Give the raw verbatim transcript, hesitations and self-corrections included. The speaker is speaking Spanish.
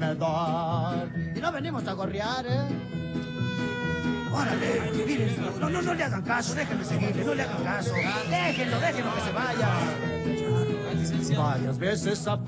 alrededor. Y no venimos a gorrear, ¿eh? Órale, miren, no, no, no le hagan caso, déjenme seguirle, no le hagan caso. Déjenlo, déjenlo que se vaya. Varias veces a